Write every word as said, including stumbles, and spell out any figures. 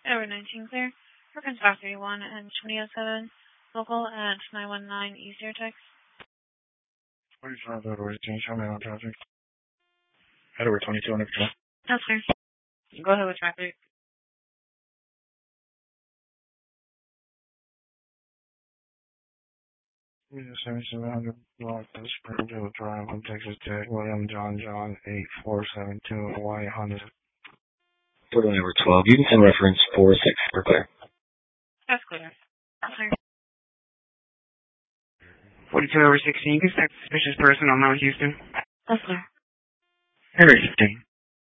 Edward nineteen clear. Frequency five thirty-one and twenty oh seven. Local at nine one nine East Airtex. forty-five Edward eighteen, show me on traffic. Edward twenty-two on the control. That's clear. Go ahead with traffic. seventy-seven hundred block of Springfield Drive on Texas Tech, William John John eight four seven two, Hawaii Honda. Portal number twelve, you can send reference four six for clear. That's clear. That's clear. forty-two over sixteen, you can expect suspicious person on Mount Houston. That's clear. Henry fifteen.